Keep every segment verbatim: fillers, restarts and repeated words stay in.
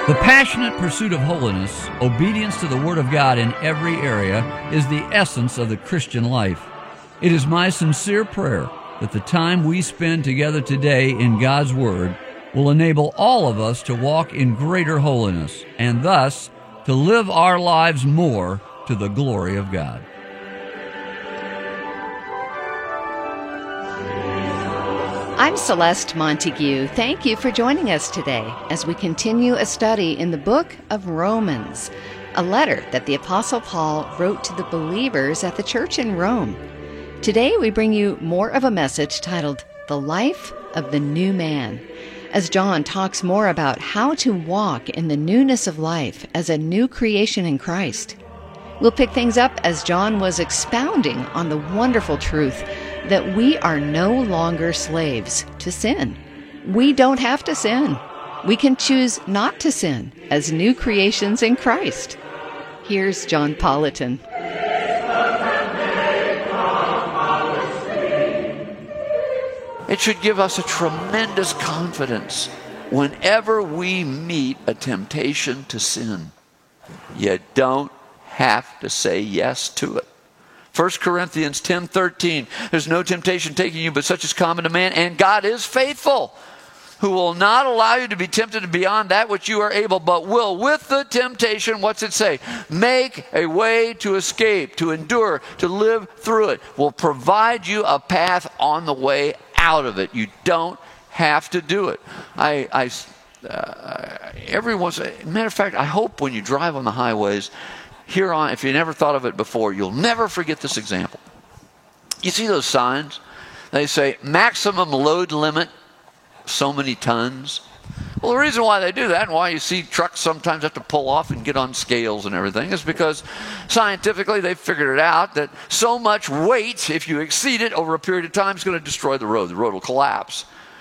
The passionate pursuit of holiness, obedience to the Word of God in every area, is the essence of the Christian life. It is my sincere prayer that the time we spend together today in God's Word will enable all of us to walk in greater holiness, and thus to live our lives more to the glory of God. I'm Celeste Montague. Thank you for joining us today as we continue a study in the book of Romans, a letter that the Apostle Paul wrote to the believers at the church in Rome. Today we bring you more of a message titled, The Life of the New Man, as John talks more about how to walk in the newness of life as a new creation in Christ. We'll pick things up as John was expounding on the wonderful truth that we are no longer slaves to sin. We don't have to sin. We can choose not to sin as new creations in Christ. Here's John Politan. It should give us a tremendous confidence whenever we meet a temptation to sin. You don't have to say yes to it. First Corinthians ten thirteen, there's no temptation taking you but such is common to man, and God is faithful, who will not allow you to be tempted beyond that which you are able, but will with the temptation, what's it say? Make a way to escape, to endure, to live through it. Will provide you a path on the way out of it. You don't have to do it. I, I uh, every once, matter of fact, I hope when you drive on the highways, here on, if you never thought of it before, you'll never forget this example. You see those signs? They say maximum load limit, so many tons. Well, the reason why they do that and why you see trucks sometimes have to pull off and get on scales and everything is because scientifically they've figured it out that so much weight, if you exceed it over a period of time, is going to destroy the road. The road will collapse.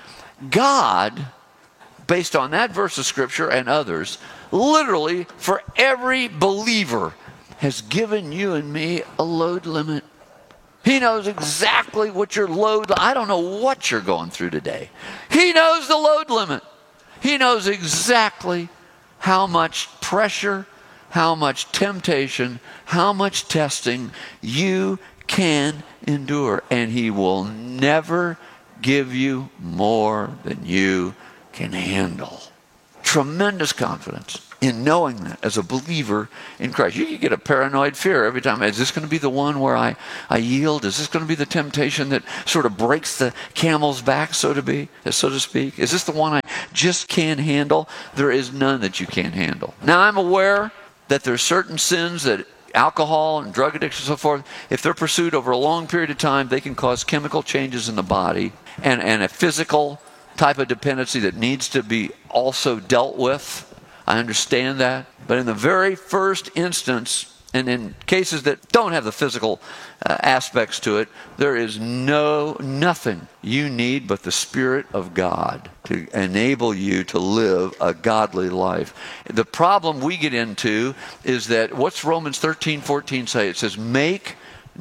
God, based on that verse of Scripture and others, literally for every believer has given you and me a load limit. He knows exactly what your load, I don't know what you're going through today. He knows the load limit. He knows exactly how much pressure, how much temptation, how much testing you can endure. And He will never give you more than you can handle. Tremendous confidence in knowing that as a believer in Christ. You can get a paranoid fear every time. Is this going to be the one where I, I yield? Is this going to be the temptation that sort of breaks the camel's back, so to be, so to speak? Is this the one I just can't handle? There is none that you can't handle. Now, I'm aware that there's certain sins that alcohol and drug addiction and so forth, if they're pursued over a long period of time, they can cause chemical changes in the body and, and a physical type of dependency that needs to be also dealt with. I understand that. But in the very first instance, and in cases that don't have the physical uh, aspects to it, there is no nothing you need but the Spirit of God to enable you to live a godly life. The problem we get into is that, what's Romans thirteen fourteen say? It says, make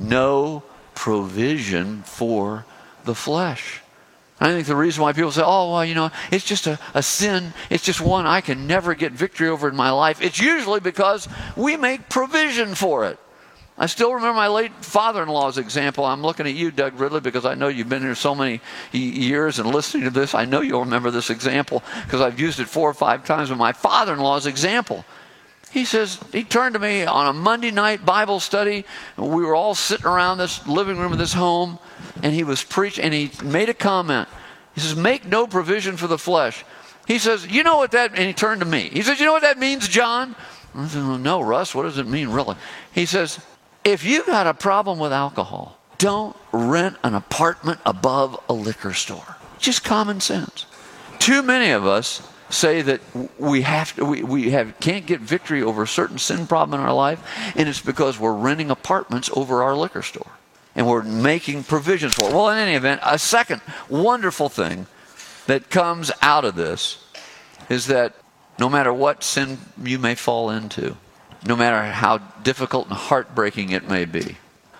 no provision for the flesh. I think the reason why people say, oh, well, you know, it's just a, a sin. It's just one I can never get victory over in my life. It's usually because we make provision for it. I still remember my late father-in-law's example. I'm looking at you, Doug Ridley, because I know you've been here so many years and listening to this. I know you'll remember this example because I've used it four or five times with my father-in-law's example. He says, he turned to me on a Monday night Bible study. And we were all sitting around this living room of this home, and he was preaching, and he made a comment. He says, make no provision for the flesh. He says, you know what that, and he turned to me. He says, you know what that means, John? I said, well, no, Russ, what does it mean really? He says, if you got a problem with alcohol, don't rent an apartment above a liquor store. Just common sense. Too many of us say that we have to, we, we have can't get victory over a certain sin problem in our life, and it's because we're renting apartments over our liquor store. And we're making provisions for it. Well, in any event, a second wonderful thing that comes out of this is that no matter what sin you may fall into, no matter how difficult and heartbreaking it may be,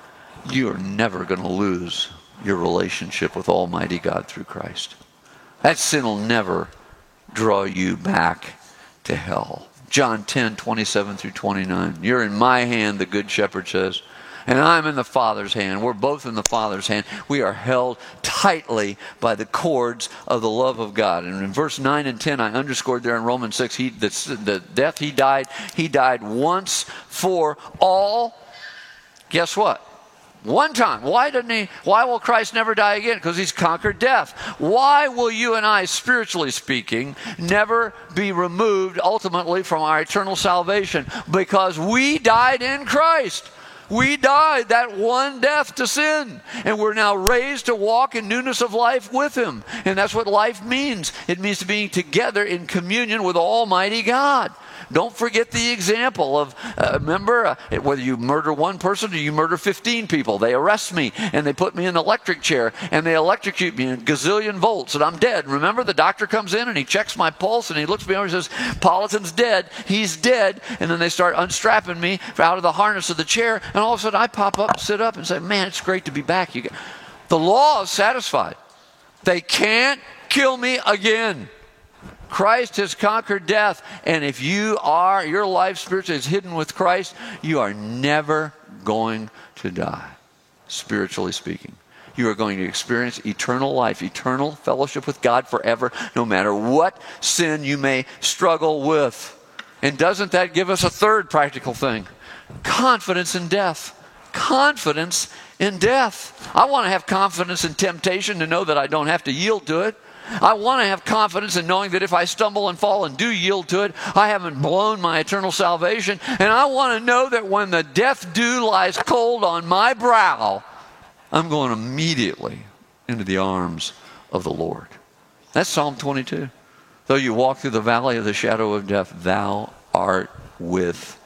you are never going to lose your relationship with Almighty God through Christ. That sin will never draw you back to hell. John ten, twenty-seven through twenty-nine. You're in my hand, the Good Shepherd says, and I'm in the Father's hand. We're both in the Father's hand. We are held tightly by the cords of the love of God. And in verse nine and ten, I underscored there in Romans six, he, the, the death he died, he died once for all. Guess what? One time. Why didn't he? Why will Christ never die again? Because he's conquered death. Why will you and I, spiritually speaking, never be removed ultimately from our eternal salvation? Because we died in Christ. We died that one death to sin. And we're now raised to walk in newness of life with him. And that's what life means. It means to be together in communion with Almighty God. Don't forget the example of, uh, remember, uh, whether you murder one person or you murder fifteen people. They arrest me and they put me in an electric chair and they electrocute me in gazillion volts and I'm dead. Remember, the doctor comes in and he checks my pulse and he looks at me over and says, Politan's dead. He's dead. And then they start unstrapping me out of the harness of the chair. And all of a sudden I pop up, sit up and say, man, it's great to be back. You get... The law is satisfied. They can't kill me again. Christ has conquered death, and if you are, your life spiritually is hidden with Christ, you are never going to die, spiritually speaking. You are going to experience eternal life, eternal fellowship with God forever, no matter what sin you may struggle with. And doesn't that give us a third practical thing? Confidence in death. Confidence in death. I want to have confidence in temptation to know that I don't have to yield to it. I want to have confidence in knowing that if I stumble and fall and do yield to it, I haven't blown my eternal salvation. And I want to know that when the death dew lies cold on my brow, I'm going immediately into the arms of the Lord. That's Psalm twenty-two. Though you walk through the valley of the shadow of death, thou art with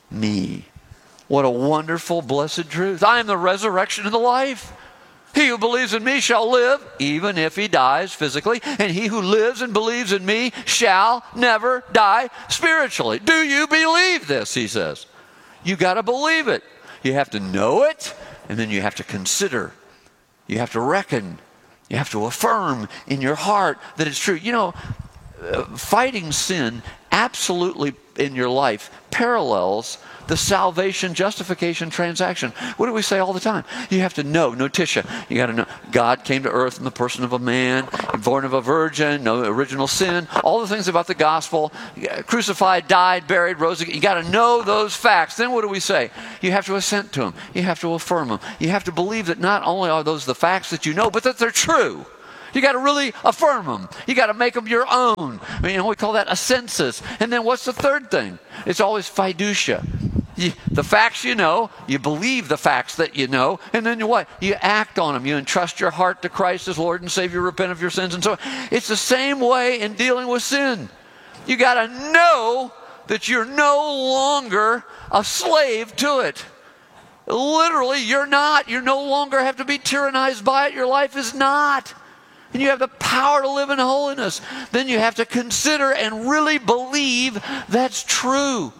me. What a wonderful, blessed truth. I am the resurrection and the life. He who believes in me shall live, even if he dies physically. And he who lives and believes in me shall never die spiritually. Do you believe this, he says. You got to believe it. You have to know it, and then you have to consider. You have to reckon. You have to affirm in your heart that it's true. You know, uh, fighting sin absolutely in your life parallels the salvation, justification transaction. What do we say all the time? You have to know, notitia. You got to know God came to earth in the person of a man, born of a virgin, no original sin, all the things about the gospel, crucified, died, buried, rose again. You got to know those facts. Then what do we say? You have to assent to them. You have to affirm them. You have to believe that not only are those the facts that you know, but that they're true. You got to really affirm them. You got to make them your own. I mean, we call that a census. And then what's the third thing? It's always fiducia. You, the facts you know, you believe the facts that you know, and then you what? You act on them. You entrust your heart to Christ as Lord and Savior, repent of your sins, and so on. It's the same way in dealing with sin. You got to know that you're no longer a slave to it. Literally, you're not. You no longer have to be tyrannized by it. Your life is not. And you have the power to live in holiness. Then you have to consider and really believe that's true.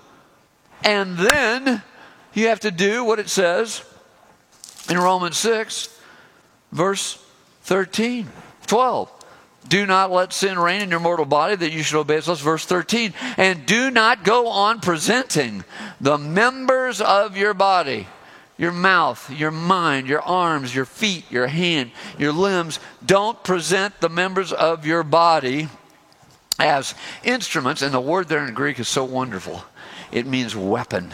And then you have to do what it says in Romans six, verse thirteen, twelve. Do not let sin reign in your mortal body that you should obey its lusts. Verse thirteen. And do not go on presenting the members of your body, your mouth, your mind, your arms, your feet, your hand, your limbs. Don't present the members of your body as instruments. And the word there in Greek is so wonderful. It means weapon.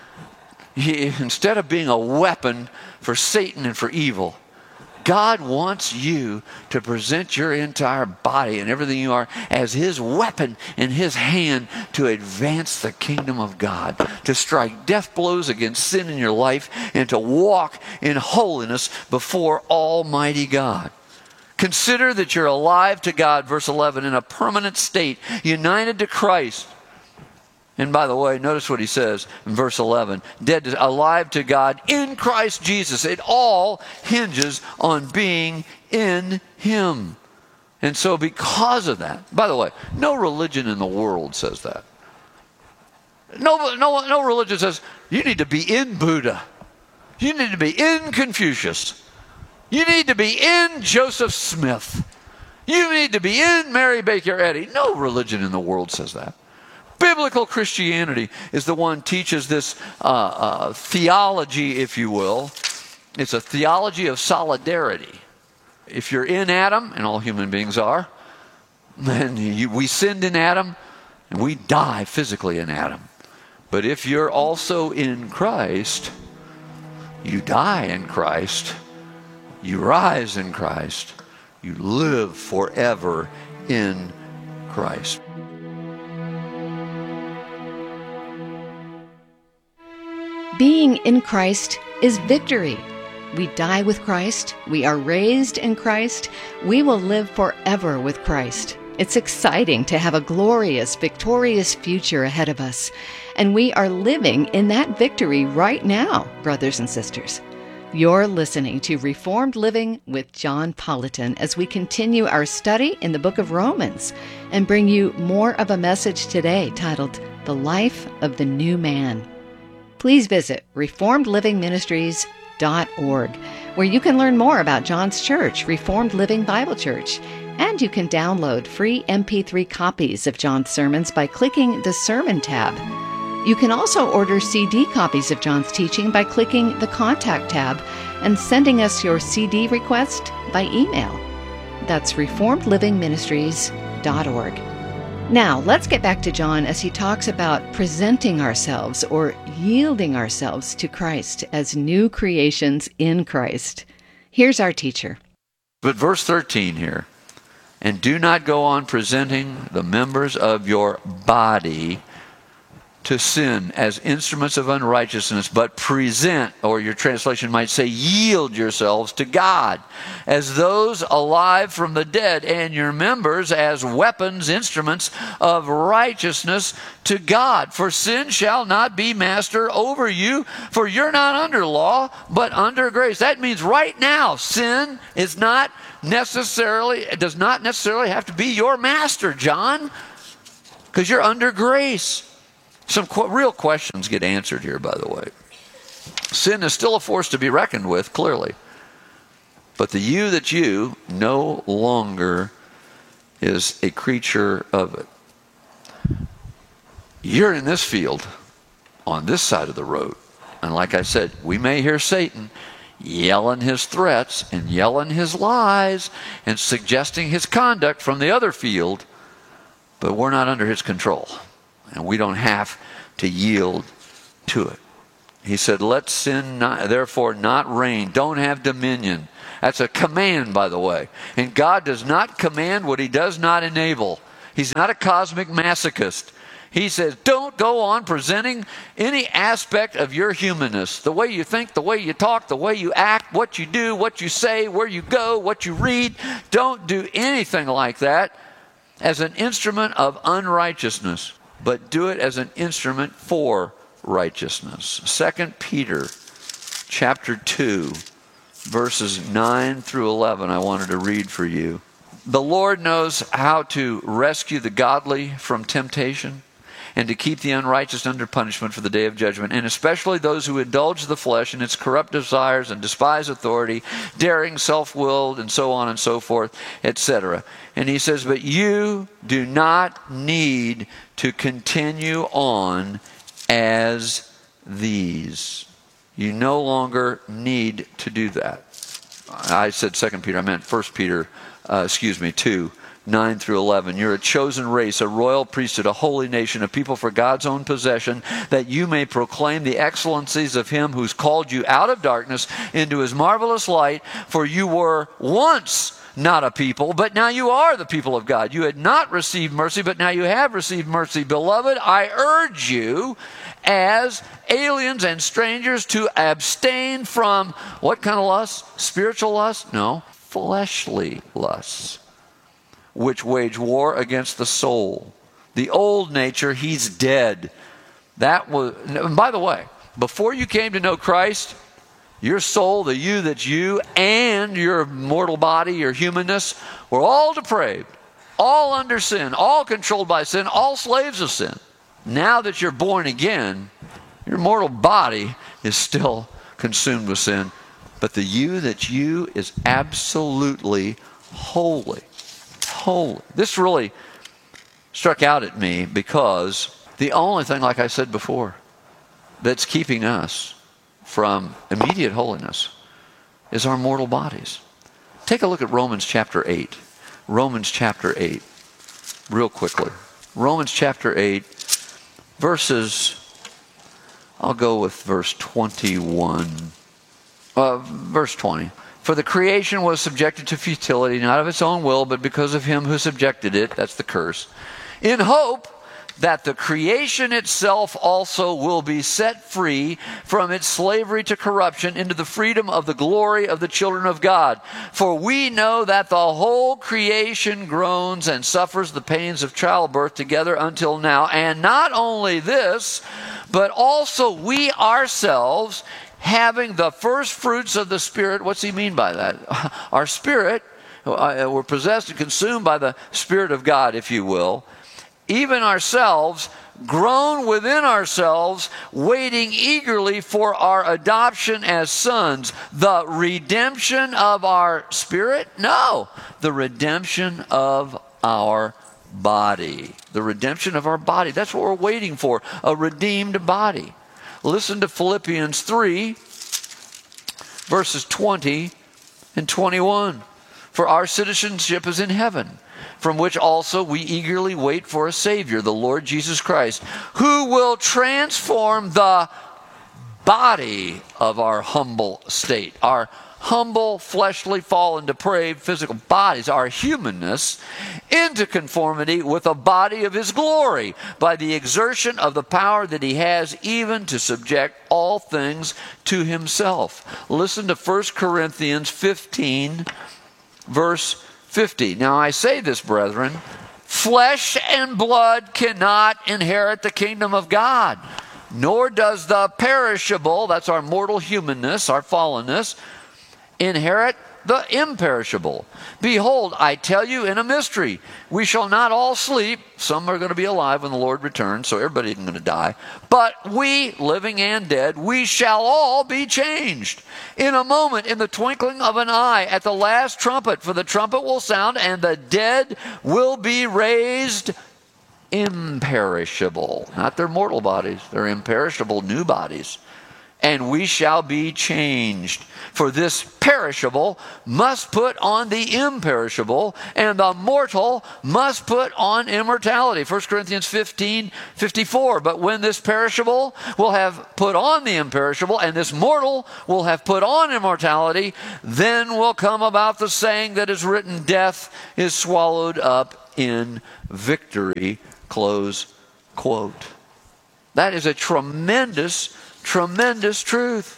He, instead of being a weapon for Satan and for evil, God wants you to present your entire body and everything you are as his weapon in his hand to advance the kingdom of God, to strike death blows against sin in your life, and to walk in holiness before Almighty God. Consider that you're alive to God, verse eleven, in a permanent state, united to Christ. And by the way, notice what he says in verse eleven. Dead, to, alive to God in Christ Jesus. It all hinges on being in him. And so because of that, by the way, no religion in the world says that. No, no, no religion says, you need to be in Buddha. You need to be in Confucius. You need to be in Joseph Smith. You need to be in Mary Baker Eddy. No religion in the world says that. Biblical Christianity is the one teaches this uh, uh, theology, if you will. It's a theology of solidarity. If you're in Adam, and all human beings are, then you, we sinned in Adam, and we die physically in Adam. But if you're also in Christ, you die in Christ, you rise in Christ, you live forever in Christ. Being in Christ is victory. We die with Christ. We are raised in Christ. We will live forever with Christ. It's exciting to have a glorious, victorious future ahead of us. And we are living in that victory right now, brothers and sisters. You're listening to Reformed Living with John Politan as we continue our study in the book of Romans and bring you more of a message today titled, The Life of the New Man. Please visit reformed living ministries dot org, where you can learn more about John's church, Reformed Living Bible Church, and you can download free M P three copies of John's sermons by clicking the Sermon tab. You can also order C D copies of John's teaching by clicking the Contact tab and sending us your C D request by email. That's reformed living ministries dot org. Now, let's get back to John as he talks about presenting ourselves or yielding ourselves to Christ as new creations in Christ. Here's our teacher. But verse thirteen here, and do not go on presenting the members of your body to sin as instruments of unrighteousness, but present, or your translation might say, yield yourselves to God as those alive from the dead, and your members as weapons, instruments of righteousness to God. For sin shall not be master over you, for you're not under law, but under grace. That means right now, sin is not necessarily, it does not necessarily have to be your master, John, because you're under grace. Some qu- real questions get answered here, by the way. Sin is still a force to be reckoned with, clearly. But the you that you no longer is a creature of it. You're in this field, on this side of the road. And like I said, we may hear Satan yelling his threats and yelling his lies and suggesting his conduct from the other field, but we're not under his control. And we don't have to yield to it. He said, let sin not, therefore not reign. Don't have dominion. That's a command, by the way. And God does not command what he does not enable. He's not a cosmic masochist. He says, don't go on presenting any aspect of your humanness. The way you think, the way you talk, the way you act, what you do, what you say, where you go, what you read. Don't do anything like that as an instrument of unrighteousness, but do it as an instrument for righteousness. Second Peter chapter two, verses nine through eleven, I wanted to read for you. The Lord knows how to rescue the godly from temptation and to keep the unrighteous under punishment for the day of judgment, and especially those who indulge the flesh in its corrupt desires and despise authority, daring, self-willed, and so on and so forth, et cetera. And he says, but you do not need to continue on as these. You no longer need to do that. I said Second Peter, I meant First Peter, uh, excuse me, two. nine through eleven. You're a chosen race, a royal priesthood, a holy nation, a people for God's own possession, that you may proclaim the excellencies of him who's called you out of darkness into his marvelous light. For you were once not a people, but now you are the people of God. You had not received mercy, but now you have received mercy. Beloved, I urge you as aliens and strangers to abstain from what kind of lust? Spiritual lust? No, fleshly lusts, which wage war against the soul. The old nature, he's dead. That was, and by the way, before you came to know Christ, your soul, the you that's you, and your mortal body, your humanness, were all depraved, all under sin, all controlled by sin, all slaves of sin. Now that you're born again, your mortal body is still consumed with sin, but the you that's you is absolutely holy. Holy. This really struck out at me because The only thing, like I said before, that's keeping us from immediate holiness is our mortal bodies. Take a look at Romans chapter eight. Romans chapter eight, real quickly. Romans chapter eight, verses, I'll go with verse twenty-one. Uh, verse twenty. For the creation was subjected to futility, not of its own will, but because of him who subjected it, that's the curse, in hope that the creation itself also will be set free from its slavery to corruption into the freedom of the glory of the children of God. For we know that the whole creation groans and suffers the pains of childbirth together until now. And not only this, but also we ourselves, having the first fruits of the Spirit. What's he mean by that? Our spirit, we're possessed and consumed by the Spirit of God, if you will. Even ourselves, groan within ourselves, waiting eagerly for our adoption as sons. The redemption of our spirit? No, the redemption of our body. The redemption of our body. That's what we're waiting for, a redeemed body. Listen to Philippians three, verses twenty and twenty-one. For our citizenship is in heaven, from which also we eagerly wait for a Savior, the Lord Jesus Christ, who will transform the body of our humble state, our humble, fleshly, fallen, depraved, physical bodies, our humanness, into conformity with the body of his glory, by the exertion of the power that he has even to subject all things to himself. Listen to First Corinthians fifteen, verse fifty. Now I say this, brethren, flesh and blood cannot inherit the kingdom of God, nor does the perishable, that's our mortal humanness, our fallenness, inherit the imperishable. Behold, I tell you in a mystery, we shall not all sleep. Some are going to be alive when the Lord returns, so everybody isn't going to die. But we, living and dead, we shall all be changed. In a moment, in the twinkling of an eye, at the last trumpet, for the trumpet will sound, and the dead will be raised imperishable. Not their mortal bodies, their imperishable new bodies. And we shall be changed. For this perishable must put on the imperishable, and the mortal must put on immortality. First Corinthians fifteen, fifty-four. But when this perishable will have put on the imperishable, and this mortal will have put on immortality, then will come about the saying that is written, death is swallowed up in victory. Close quote. That is a tremendous Tremendous truth.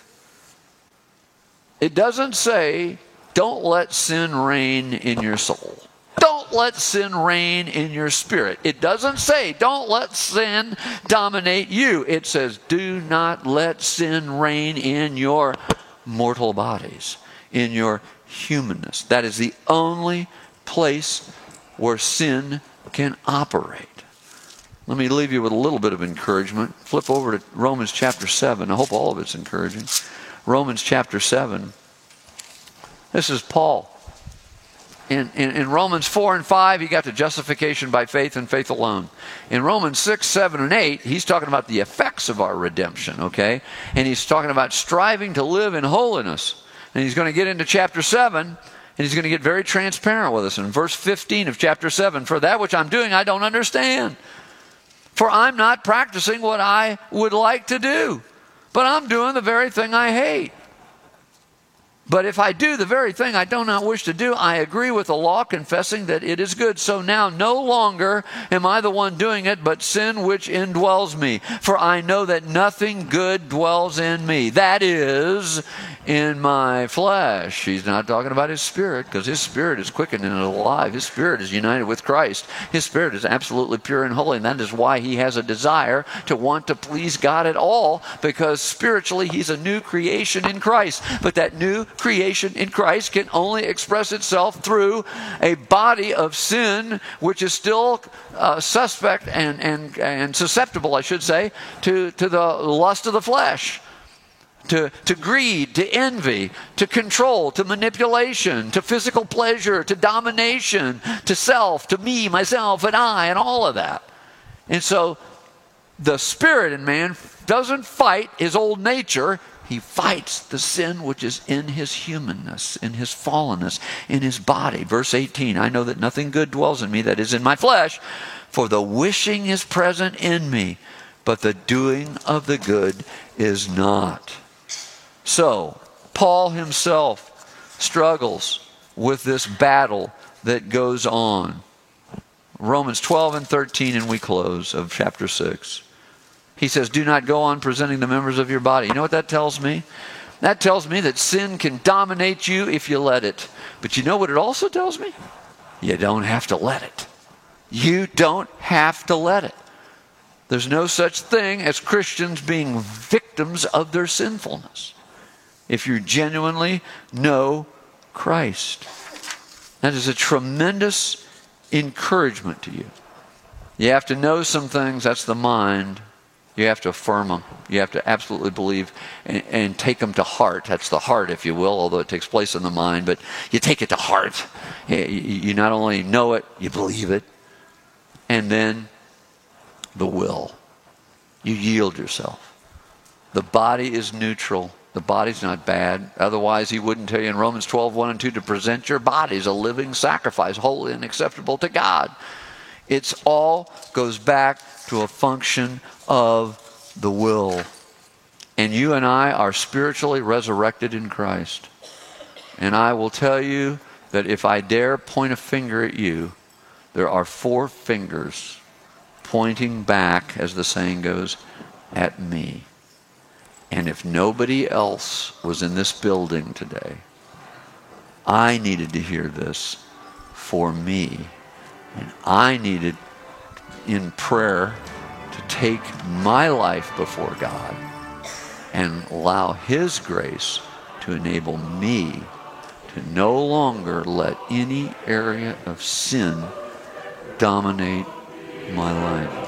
It doesn't say, don't let sin reign in your soul. Don't let sin reign in your spirit. It doesn't say, don't let sin dominate you. It says, do not let sin reign in your mortal bodies, in your humanness. That is the only place where sin can operate. Let me leave you with a little bit of encouragement. Flip over to Romans chapter seven. I hope all of it's encouraging. Romans chapter seven. This is Paul. In, in, in Romans four and five, he got to justification by faith and faith alone. In Romans six, seven, and eight, he's talking about the effects of our redemption, okay? And he's talking about striving to live in holiness. And he's going to get into chapter seven, and he's going to get very transparent with us. In verse fifteen of chapter seven, for that which I'm doing I don't understand. For I'm not practicing what I would like to do, but I'm doing the very thing I hate. But if I do the very thing I do not wish to do, I agree with the law, confessing that it is good. So now no longer am I the one doing it, but sin which indwells me. For I know that nothing good dwells in me. That is, in my flesh. He's not talking about his spirit, because his spirit is quickened and alive. His spirit is united with Christ. His spirit is absolutely pure and holy. And that is why he has a desire to want to please God at all, because spiritually he's a new creation in Christ. But that new creation in Christ can only express itself through a body of sin, which is still uh, suspect and, and, and susceptible, I should say, to, to the lust of the flesh. To, to greed, to envy, to control, to manipulation, to physical pleasure, to domination, to self, to me, myself, and I, and all of that. And so the spirit in man doesn't fight his old nature. He fights the sin which is in his humanness, in his fallenness, in his body. Verse eighteen, I know that nothing good dwells in me, that is in my flesh, for the wishing is present in me, but the doing of the good is not. So, Paul himself struggles with this battle that goes on. Romans twelve and thirteen, and we close, of chapter six. He says, do not go on presenting the members of your body. You know what that tells me? That tells me that sin can dominate you if you let it. But you know what it also tells me? You don't have to let it. You don't have to let it. There's no such thing as Christians being victims of their sinfulness if you genuinely know Christ. That is a tremendous encouragement to you. You have to know some things, that's the mind. You have to affirm them. You have to absolutely believe and, and take them to heart. That's the heart, if you will, although it takes place in the mind, but you take it to heart. You, you not only know it, you believe it. And then the will. You yield yourself. The body is neutral. The body's not bad. Otherwise, he wouldn't tell you in Romans twelve, one and two to present your bodies a living sacrifice, holy and acceptable to God. It's all goes back to a function of the will. And you and I are spiritually resurrected in Christ. And I will tell you that if I dare point a finger at you, there are four fingers pointing back, as the saying goes, at me. And if nobody else was in this building today, I needed to hear this for me. And I needed, in prayer, to take my life before God and allow His grace to enable me to no longer let any area of sin dominate my life.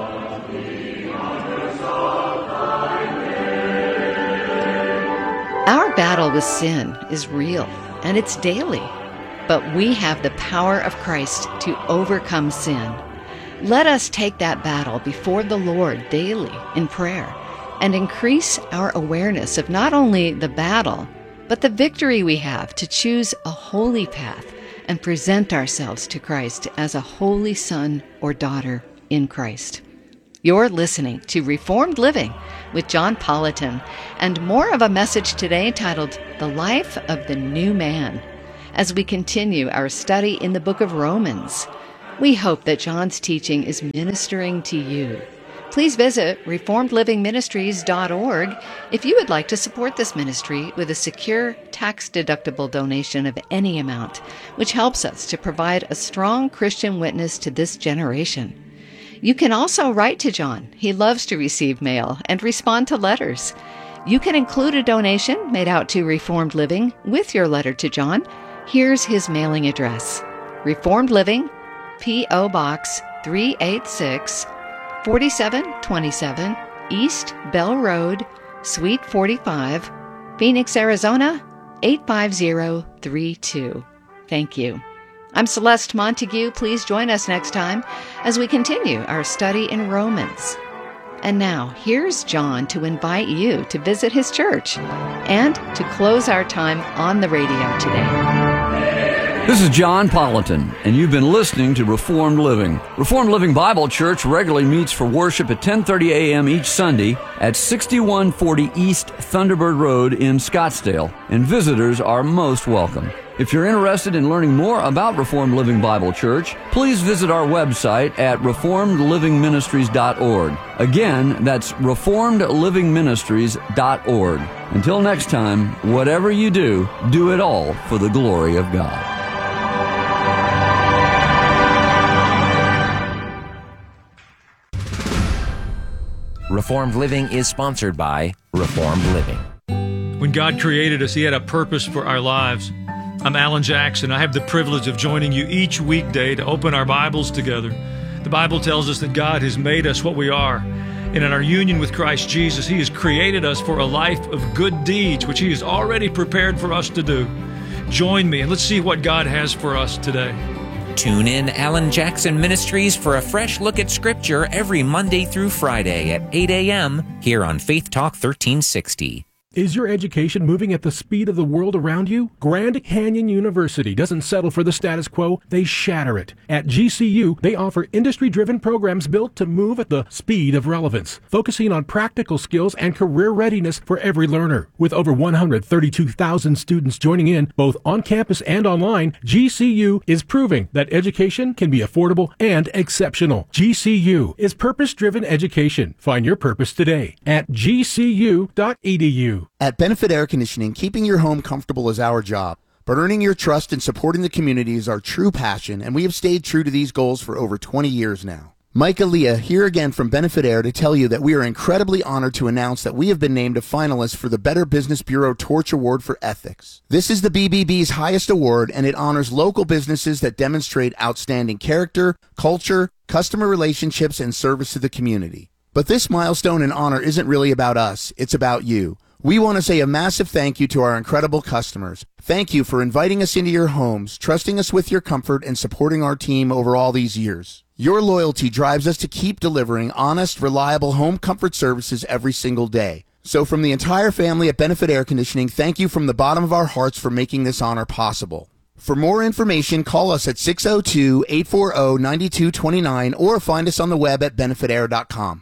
Our battle with sin is real, and it's daily. But we have the power of Christ to overcome sin. Let us take that battle before the Lord daily in prayer and increase our awareness of not only the battle, but the victory we have to choose a holy path and present ourselves to Christ as a holy son or daughter in Christ. You're listening to Reformed Living with John Politan, and more of a message today titled The Life of the New Man, as we continue our study in the book of Romans. We hope that John's teaching is ministering to you. Please visit reformed living ministries dot org if you would like to support this ministry with a secure, tax-deductible donation of any amount, which helps us to provide a strong Christian witness to this generation. You can also write to John. He loves to receive mail and respond to letters. You can include a donation made out to Reformed Living with your letter to John. Here's his mailing address: Reformed Living, P O Box three eighty-six, forty-seven twenty-seven East Bell Road, Suite forty-five, Phoenix, Arizona eight five zero three two. Thank you. I'm Celeste Montague. Please join us next time as we continue our study in Romans. And now, here's John to invite you to visit his church and to close our time on the radio today. This is John Politan, and you've been listening to Reformed Living. Reformed Living Bible Church regularly meets for worship at ten thirty a.m. each Sunday at sixty-one forty East Thunderbird Road in Scottsdale, and visitors are most welcome. If you're interested in learning more about Reformed Living Bible Church, please visit our website at reformed living ministries dot org. Again, that's reformed living ministries dot org. Until next time, whatever you do, do it all for the glory of God. Reformed Living is sponsored by Reformed Living. When God created us, He had a purpose for our lives. I'm Alan Jackson. I have the privilege of joining you each weekday to open our Bibles together. The Bible tells us that God has made us what we are. And in our union with Christ Jesus, He has created us for a life of good deeds, which He has already prepared for us to do. Join me and let's see what God has for us today. Tune in Alan Jackson Ministries for a fresh look at Scripture every Monday through Friday at eight a.m. here on Faith Talk thirteen sixty. Is your education moving at the speed of the world around you? Grand Canyon University doesn't settle for the status quo, they shatter it. At G C U, they offer industry-driven programs built to move at the speed of relevance, focusing on practical skills and career readiness for every learner. With over one hundred thirty-two thousand students joining in, both on campus and online, G C U is proving that education can be affordable and exceptional. G C U is purpose-driven education. Find your purpose today at g c u dot e d u. At Benefit Air Conditioning, keeping your home comfortable is our job, but earning your trust and supporting the community is our true passion, and we have stayed true to these goals for over twenty years now. Mike Aaliyah here again from Benefit Air to tell you that we are incredibly honored to announce that we have been named a finalist for the Better Business Bureau Torch Award for Ethics. This is the B B B's highest award, and it honors local businesses that demonstrate outstanding character, culture, customer relationships, and service to the community. But this milestone and honor isn't really about us, it's about you. We want to say a massive thank you to our incredible customers. Thank you for inviting us into your homes, trusting us with your comfort, and supporting our team over all these years. Your loyalty drives us to keep delivering honest, reliable home comfort services every single day. So from the entire family at Benefit Air Conditioning, thank you from the bottom of our hearts for making this honor possible. For more information, call us at six oh two, eight four oh, nine two two nine or find us on the web at benefit air dot com.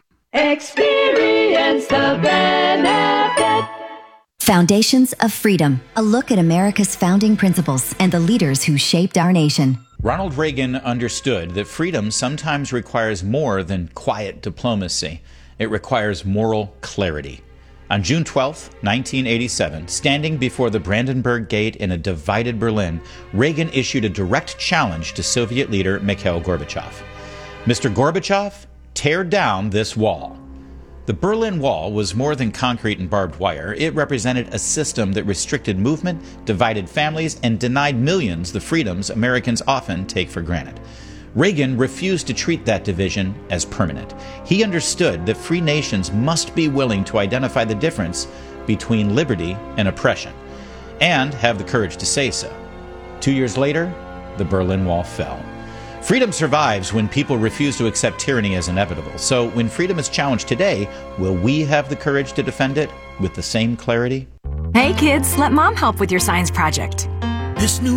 Experience the benefit. Foundations of Freedom, a look at America's founding principles and the leaders who shaped our nation. Ronald Reagan understood that freedom sometimes requires more than quiet diplomacy. It requires moral clarity. On June twelfth, nineteen eighty-seven, standing before the Brandenburg Gate in a divided Berlin, Reagan issued a direct challenge to Soviet leader Mikhail Gorbachev. Mister Gorbachev, tear down this wall. The Berlin Wall was more than concrete and barbed wire. It represented a system that restricted movement, divided families, and denied millions the freedoms Americans often take for granted. Reagan refused to treat that division as permanent. He understood that free nations must be willing to identify the difference between liberty and oppression, and have the courage to say so. Two years later, the Berlin Wall fell. Freedom survives when people refuse to accept tyranny as inevitable. So when freedom is challenged today, will we have the courage to defend it with the same clarity? Hey kids, let mom help with your science project. This new